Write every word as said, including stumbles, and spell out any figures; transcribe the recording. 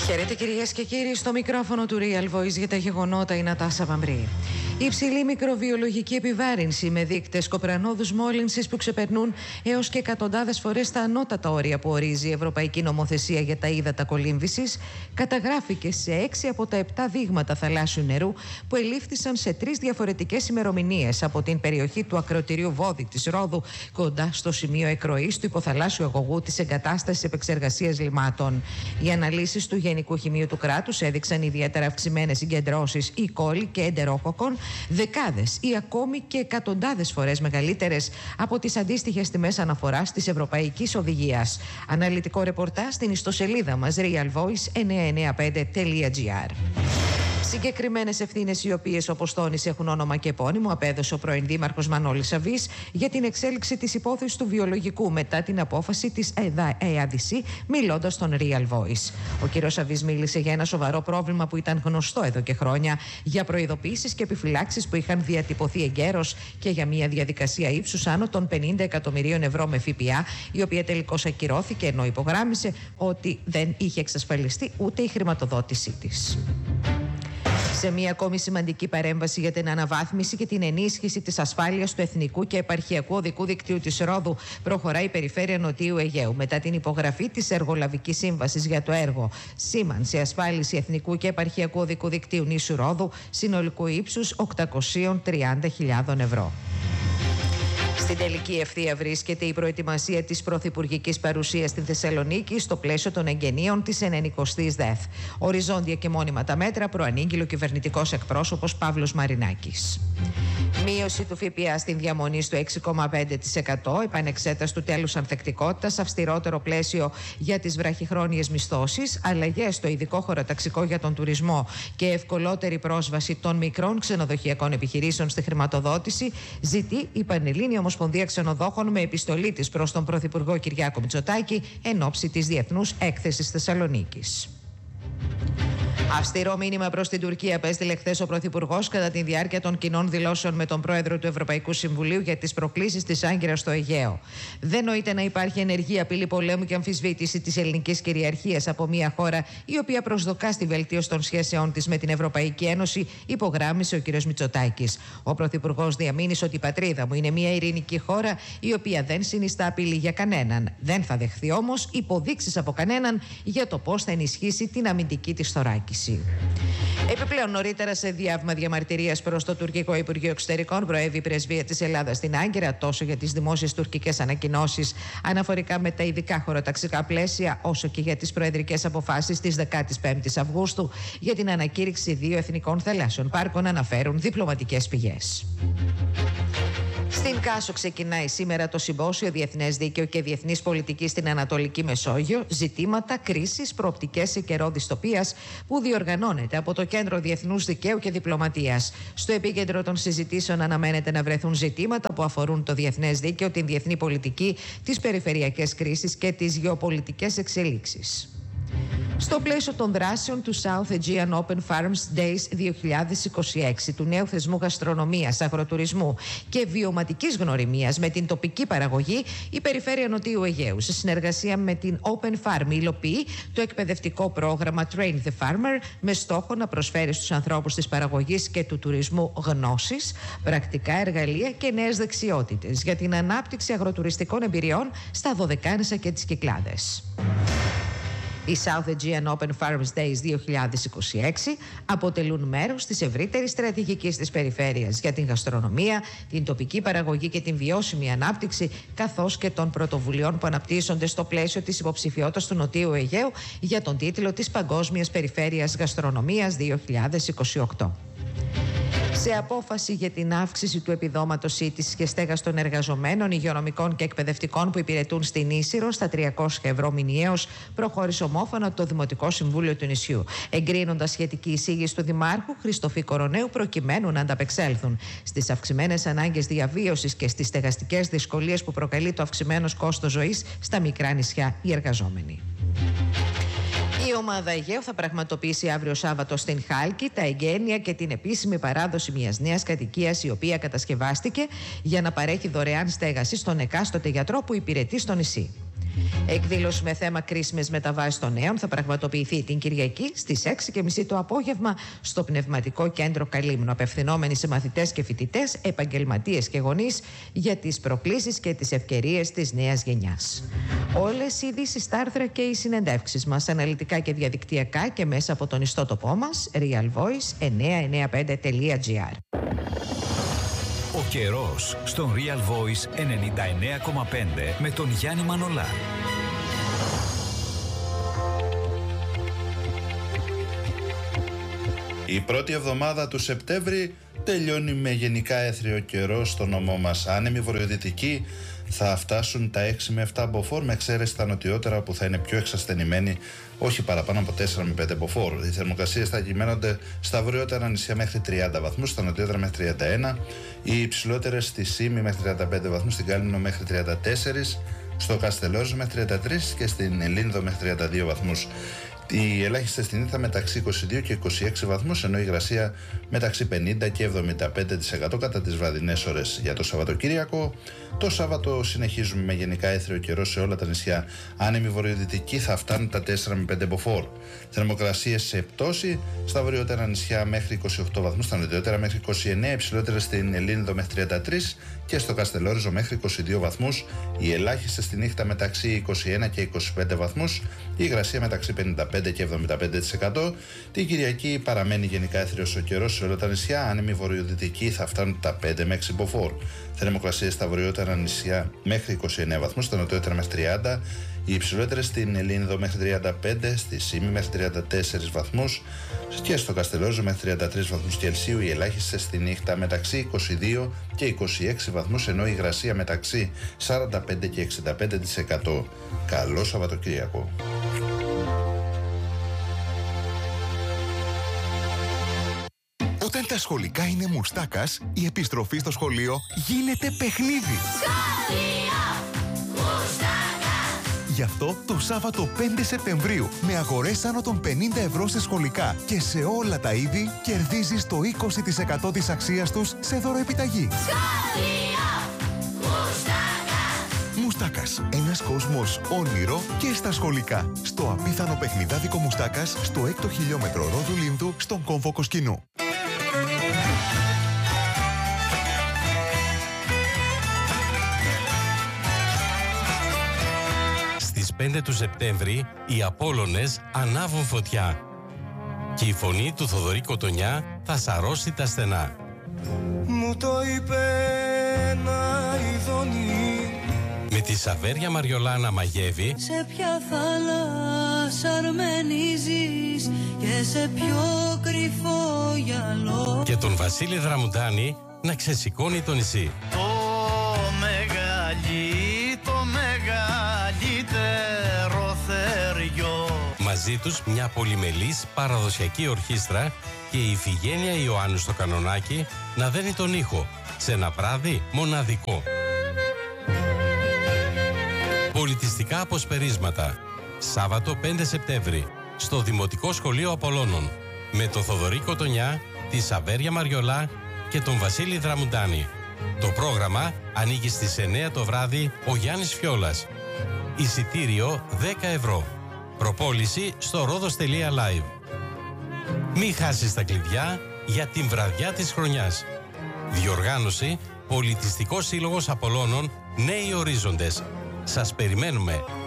Χαίρετε κυρίες και κύριοι, στο μικρόφωνο του Real Voice για τα γεγονότα η Νατάσα Βαμβρή. Η υψηλή μικροβιολογική επιβάρυνση με δείκτες κοπρανόδους μόλυνσης που ξεπερνούν έως και εκατοντάδες φορές τα ανώτατα όρια που ορίζει η Ευρωπαϊκή Νομοθεσία για τα ύδατα κολύμβησης καταγράφηκε σε έξι από τα επτά δείγματα θαλάσσιου νερού που ελήφθησαν σε τρεις διαφορετικές ημερομηνίες από την περιοχή του ακροτηρίου Βόδι της Ρόδου, κοντά στο σημείο εκροής του υποθαλάσσιου αγωγού της εγκατάστασης επεξεργασίας λιμάτων. Οι αναλύσεις του Γενικού Χημείου του κράτους έδειξαν ιδιαίτερα αυξημένες συγκεντρώσεις E. coli και εντερόκοκκων, δεκάδες ή ακόμη και εκατοντάδες φορές μεγαλύτερες από τις αντίστοιχες τιμές αναφοράς της Ευρωπαϊκής Οδηγίας. Αναλυτικό ρεπορτάζ στην ιστοσελίδα μας real voice εννιακόσια ενενήντα πέντε τελεία gr. Συγκεκριμένες ευθύνες, οι οποίες όπως τόνισε έχουν όνομα και επώνυμο, απέδωσε ο πρώην Δήμαρχος Μανώλης Σαββής για την εξέλιξη της υπόθεσης του βιολογικού μετά την απόφαση της ΕΑΔΣ, μιλώντας στον Real Voice. Ο κ. Σαββής μίλησε για ένα σοβαρό πρόβλημα που ήταν γνωστό εδώ και χρόνια, για προειδοποιήσεις και επιφυλάξεις που είχαν διατυπωθεί εγκαίρως και για μια διαδικασία ύψους άνω των πενήντα εκατομμυρίων ευρώ με ΦΠΑ, η οποία τελικώς ακυρώθηκε, ενώ υπογράμμισε ότι δεν είχε εξασφαλιστεί ούτε η χρηματοδότησή της. Σε μια ακόμη σημαντική παρέμβαση για την αναβάθμιση και την ενίσχυση της ασφάλειας του εθνικού και επαρχιακού οδικού δικτύου της Ρόδου, προχωράει η Περιφέρεια Νοτιού Αιγαίου μετά την υπογραφή της Εργολαβικής Σύμβασης για το έργο σήμανση ασφάλιση εθνικού και επαρχιακού οδικού δικτύου νήσου Ρόδου, συνολικού ύψους οκτακόσιες τριάντα χιλιάδες ευρώ. Στην τελική ευθεία βρίσκεται η προετοιμασία της πρωθυπουργικής παρουσίας στη Θεσσαλονίκη στο πλαίσιο των εγγενείων της ενενηκοστής ΔΕΘ. Οριζόντια και μόνιμα τα μέτρα προανήγγειλε ο κυβερνητικός εκπρόσωπος Παύλος Μαρινάκης. Μείωση του ΦΠΑ στην διαμονή στο έξι κόμμα πέντε τοις εκατό, επανεξέταση του τέλους ανθεκτικότητας, αυστηρότερο πλαίσιο για τις βραχυχρόνιες μισθώσεις, αλλαγές στο ειδικό χωροταξικό για τον τουρισμό και ευκολότερη πρόσβαση των μικρών ξενοδοχειακών επιχειρήσεων στη χρηματοδότηση, ζητεί η Πανελλήνια Ομοσπονδία Ξενοδόχων με επιστολή της προς τον Πρωθυπουργό Κυριάκο Μητσοτάκη εν ώψη της Διεθνούς Έκθεσης Θεσσαλονίκης. Αυστηρό μήνυμα προς την Τουρκία απέστειλε χθες ο Πρωθυπουργός κατά τη διάρκεια των κοινών δηλώσεων με τον Πρόεδρο του Ευρωπαϊκού Συμβουλίου για τις προκλήσεις της Άγκυρας στο Αιγαίο. Δεν νοείται να υπάρχει ενεργή απειλή πολέμου και αμφισβήτηση της ελληνικής κυριαρχίας από μια χώρα η οποία προσδοκά στη βελτίωση των σχέσεών της με την Ευρωπαϊκή Ένωση, υπογράμμισε ο κ. Μητσοτάκης. Ο Πρωθυπουργός διαμήνυσε ότι η πατρίδα μου είναι μια ειρηνική χώρα η οποία δεν συνιστά απειλή για κανέναν. Δεν θα δεχθεί όμως υποδείξεις από κανέναν για το πώς θα ενισχύσει την αμυντική της θωράκιση. Επιπλέον, νωρίτερα σε διάβημα διαμαρτυρίας προς το τουρκικό Υπουργείο Εξωτερικών, προέβη η πρεσβεία της Ελλάδας στην Άγκυρα τόσο για τις δημόσιες τουρκικές ανακοινώσεις αναφορικά με τα ειδικά χωροταξικά πλαίσια, όσο και για τις προεδρικές αποφάσεις της δεκαπέντε Αυγούστου για την ανακήρυξη δύο εθνικών θαλάσσιων πάρκων, αναφέρουν διπλωματικές πηγές. Στην Κάσο ξεκινάει σήμερα το Συμπόσιο Διεθνές Δίκαιο και Διεθνής Πολιτική στην Ανατολική Μεσόγειο, ζητήματα κρίσης, προοπτικές σε καιρό δυστοπίας, που διοργανώνεται από το Κέντρο Διεθνούς Δικαίου και Διπλωματίας. Στο επίκεντρο των συζητήσεων αναμένεται να βρεθούν ζητήματα που αφορούν το διεθνές δίκαιο, την διεθνή πολιτική, τις περιφερειακές κρίσεις και τις γεωπολιτικές εξελίξεις. Στο πλαίσιο των δράσεων του South Aegean Open Farms Days δύο χιλιάδες είκοσι έξι, του νέου θεσμού γαστρονομίας, αγροτουρισμού και βιωματικής γνωριμίας με την τοπική παραγωγή, η Περιφέρεια Νοτιού Αιγαίου, σε συνεργασία με την Open Farm, υλοποιεί το εκπαιδευτικό πρόγραμμα Train the Farmer, με στόχο να προσφέρει στους ανθρώπους της παραγωγής και του τουρισμού γνώσεις, πρακτικά εργαλεία και νέες δεξιότητες για την ανάπτυξη αγροτουριστικών εμπειριών στα Δωδεκάνησα και τις Κυκλάδες. Οι South Aegean Open Farms Days δύο χιλιάδες είκοσι έξι αποτελούν μέρος της ευρύτερης στρατηγικής της περιφέρειας για την γαστρονομία, την τοπική παραγωγή και την βιώσιμη ανάπτυξη, καθώς και των πρωτοβουλειών που αναπτύσσονται στο πλαίσιο της υποψηφιότητας του Νοτιού Αιγαίου για τον τίτλο της Παγκόσμιας Περιφέρειας Γαστρονομίας δύο χιλιάδες είκοσι οκτώ. Σε απόφαση για την αύξηση του επιδόματος σύντησης και στέγας των εργαζομένων, υγειονομικών και εκπαιδευτικών που υπηρετούν στην Ίσυρο στα τριακόσια ευρώ μηνιαίως, προχώρησε ομόφωνα το Δημοτικό Συμβούλιο του νησιού, εγκρίνοντας σχετική εισήγηση του Δημάρχου Χριστοφή Κοροναίου, προκειμένου να ανταπεξέλθουν στις αυξημένες ανάγκες διαβίωσης και στις στεγαστικές δυσκολίες που προκαλεί το αυξημένος κόστος ζωής στα μικρά νησιά οι εργαζόμενοι. Η ομάδα Αιγαίου θα πραγματοποιήσει αύριο Σάββατο στην Χάλκη τα εγγένεια και την επίσημη παράδοση μιας νέας κατοικίας, η οποία κατασκευάστηκε για να παρέχει δωρεάν στέγαση στον εκάστοτε γιατρό που υπηρετεί στο νησί. Εκδήλωση με θέμα κρίσιμες μεταβάσεις των νέων θα πραγματοποιηθεί την Κυριακή στις έξι και μισή το απόγευμα στο Πνευματικό Κέντρο Καλύμνου, απευθυνόμενοι σε μαθητές και φοιτητές, επαγγελματίες και γονείς για τις προκλήσεις και τις ευκαιρίες της νέας γενιάς. Όλες οι ειδήσεις, τα άρθρα και οι συνεντεύξεις μας αναλυτικά και διαδικτυακά και μέσα από τον ιστότοπό μας real voice εννιακόσια ενενήντα πέντε τελεία gr. Ο καιρός στον Real Voice ενενήντα εννέα κόμμα πέντε με τον Γιάννη Μανολά. Η πρώτη εβδομάδα του Σεπτέμβρη τελειώνει με γενικά έθριο καιρό στο νομό μας. Άνεμοι βορειοδυτικοί θα φτάσουν τα έξι με επτά μποφόρ, με εξαίρεση τα νοτιότερα που θα είναι πιο εξασθενημένοι, όχι παραπάνω από τέσσερα με πέντε μποφόρ. Οι θερμοκρασίες θα κυμαίνονται στα βορειότερα νησιά μέχρι τριάντα βαθμούς, στα νοτιότερα μέχρι τριάντα ένα, οι υψηλότερες στη Σύμη μέχρι τριάντα πέντε βαθμούς, στην Κάλυμνο μέχρι τριάντα τέσσερα, στο Καστελόριζο μέχρι τριάντα τρία και στην Ελλήνδο μέχρι τριάντα δύο βαθμούς. Η ελάχιστη στην Ήθα μεταξύ είκοσι δύο και είκοσι έξι βαθμούς, ενώ η υγρασία μεταξύ πενήντα και εβδομήντα πέντε τοις εκατό κατά τις βραδινές ώρες. Για το Σαββατοκύριακο, το Σάββατο συνεχίζουμε με γενικά έθριο καιρό σε όλα τα νησιά. Άνεμοι βορειοδυτικοί θα φτάνουν τα τέσσερα με πέντε μποφόρ. Θερμοκρασίες σε πτώση στα βορειότερα νησιά μέχρι είκοσι οκτώ βαθμούς, στα νοτιότερα μέχρι είκοσι εννέα, υψηλότερες στην Ελλήνδο μέχρι τριάντα τρία και στο Καστελόριζο μέχρι είκοσι δύο βαθμούς. Η ελάχιστη στη νύχτα μεταξύ είκοσι ένα και είκοσι πέντε βαθμούς, η υγρασία μεταξύ πενήντα πέντε και εβδομήντα πέντε τοις εκατό. Την Κυριακή παραμένει γενικά έθριος ο καιρός σε όλα τα νησιά. Άνεμοι βορειοδυτικοί θα φτάνουν τα πέντε με έξι μποφόρ. Θερμοκρασίες στα βορειότερα νησιά μέχρι είκοσι εννέα βαθμούς, στα νοτιότερα μέχρι τριάντα. Οι υψηλότερες στην Ελλήνδο μέχρι τριάντα πέντε, στη Σύμη μέχρι τριάντα τέσσερα βαθμούς και στο Καστελόριζο μέχρι τριάντα τρία βαθμούς Κελσίου. Οι ελάχιστες στη νύχτα μεταξύ είκοσι δύο και είκοσι έξι βαθμούς, ενώ η υγρασία μεταξύ σαράντα πέντε και εξήντα πέντε τοις εκατό. Καλό Σαββατοκύριακο. Όταν τα σχολικά είναι μουστάκας, η επιστροφή στο σχολείο γίνεται παιχνίδι. Σχολείο Μουστάκας! Γι' αυτό το Σάββατο πέντε Σεπτεμβρίου, με αγορές άνω των πενήντα ευρώ σε σχολικά και σε όλα τα είδη, κερδίζεις το είκοσι τοις εκατό της αξίας τους σε δωροεπιταγή. Σχολείο Μουστάκας! Μουστάκας. Ένας κόσμος όνειρο και στα σχολικά. Στο απίθανο παιχνιδάδικο Μουστάκας, στο έκτο χιλιόμετρο Ρόδου Λίνδου, στον κόμβο Κοσκινού. Στις πέντε του Σεπτέμβρη οι Απόλλωνες ανάβουν φωτιά και η φωνή του Θοδωρή Κοτονιά θα σαρώσει τα στενά. Μου το είπε ένα ειδονή, με τη Σαβέρια Μαριολά να μαγεύει, σε ποια θάλασσα αρμενίζεις και σε ποιο κρυφό γυαλό, και τον Βασίλη Δραμουντάνη να ξεσηκώνει το νησί. Το μεγαλύτερο, το μεγαλύτερο θεριό. Μαζί τους μια πολυμελής παραδοσιακή ορχήστρα και η Ιφηγένεια Ιωάννου στο κανονάκι να δένει τον ήχο σε ένα βράδυ μοναδικό. Πολιτιστικά αποσπερίσματα. Σάββατο πέντε Σεπτέμβρη στο Δημοτικό Σχολείο Απολώνων, με τον Θοδωρή Κοτονιά, τη Σαβέρια Μαριολά και τον Βασίλη Δραμουντάνη. Το πρόγραμμα ανοίγει στις εννέα το βράδυ ο Γιάννης Φιόλας. Εισιτήριο δέκα ευρώ. Προπόληση στο ρόδος τελεία live. Μη χάσεις τα κλειδιά για την βραδιά της χρονιάς. Διοργάνωση Πολιτιστικός Σύλλογος Απολώνων Νέοι Ορίζοντες. Σας περιμένουμε.